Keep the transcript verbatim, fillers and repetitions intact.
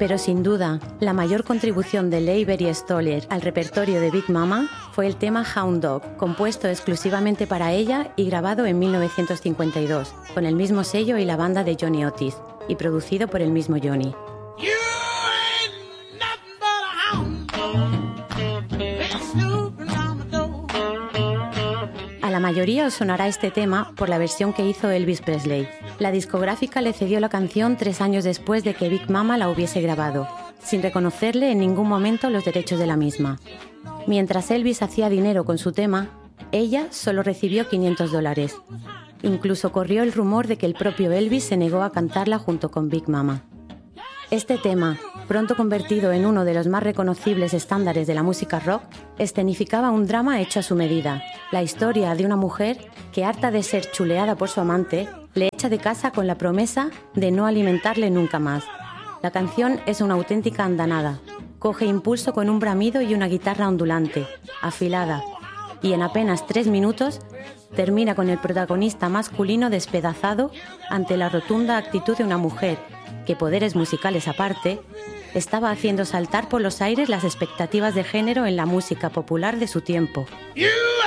Pero sin duda, la mayor contribución de Leiber Stoller al repertorio de Big Mama fue el tema Hound Dog, compuesto exclusivamente para ella y grabado en mil novecientos cincuenta y dos, con el mismo sello y la banda de Johnny Otis, y producido por el mismo Johnny. A la mayoría os sonará este tema por la versión que hizo Elvis Presley. La discográfica le cedió la canción tres años después de que Big Mama la hubiese grabado, sin reconocerle en ningún momento los derechos de la misma. Mientras Elvis hacía dinero con su tema, ella solo recibió quinientos dólares. Incluso corrió el rumor de que el propio Elvis se negó a cantarla junto con Big Mama. Este tema, pronto convertido en uno de los más reconocibles estándares de la música rock, escenificaba un drama hecho a su medida, la historia de una mujer que, harta de ser chuleada por su amante, le echa de casa con la promesa de no alimentarle nunca más. La canción es una auténtica andanada, coge impulso con un bramido y una guitarra ondulante, afilada, y en apenas tres minutos termina con el protagonista masculino despedazado ante la rotunda actitud de una mujer que, poderes musicales aparte, estaba haciendo saltar por los aires las expectativas de género en la música popular de su tiempo.